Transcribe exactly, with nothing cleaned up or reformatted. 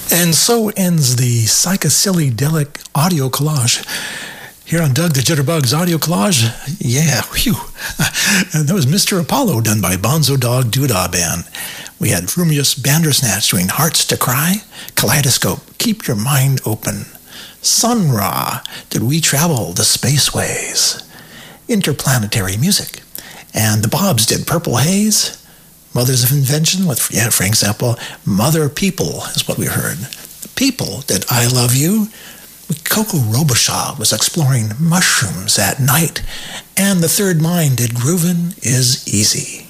And so ends the psychosilly-delic audio collage here on Doug the Jitterbugs Audio Collage. Yeah, whew. And that was Mister Apollo, done by Bonzo Dog Doodah Band. We had Frumious Bandersnatch doing Hearts to Cry, Kaleidoscope, Keep Your Mind Open, Sun Ra, Did We Travel the Spaceways, Interplanetary Music, and the Bobs did Purple Haze, Mothers of Invention with, yeah, Frank Zappa, Mother People is what we heard. People did I Love You, Coco Robichaud was exploring mushrooms at night, and The Third Mind did Groovin' Is Easy.